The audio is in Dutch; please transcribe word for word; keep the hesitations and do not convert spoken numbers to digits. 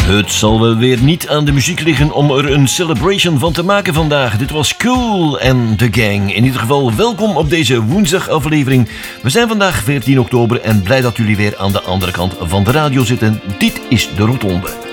Het zal wel weer niet aan de muziek liggen om er een celebration van te maken vandaag. Dit was Cool en The Gang. In ieder geval welkom op deze woensdagaflevering. We zijn vandaag veertien oktober en blij dat jullie weer aan de andere kant van de radio zitten. Dit is de Rotonde.